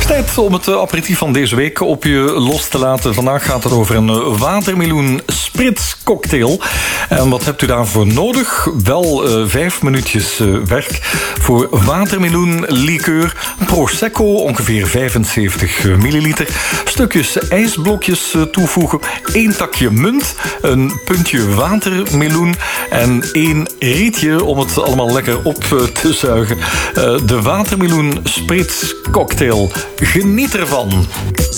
Tijd om het aperitief van deze week op je los te laten. Vandaag gaat het over een watermeloen spritscocktail. En wat hebt u daarvoor nodig? Wel 5 minuutjes werk voor watermeloenlikeur. Prosecco, ongeveer 75 milliliter. Stukjes ijsblokjes toevoegen. 1 takje munt. Een puntje watermeloen. En 1 rietje om het allemaal lekker op te zuigen. De watermeloen spritscocktail. Geniet ervan.